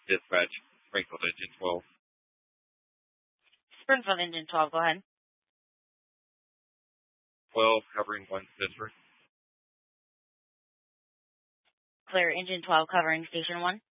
Dispatch, Springfield Engine 12. Springfield Engine 12, go ahead. 12 covering 1 district. Clear, Engine 12 covering Station 1.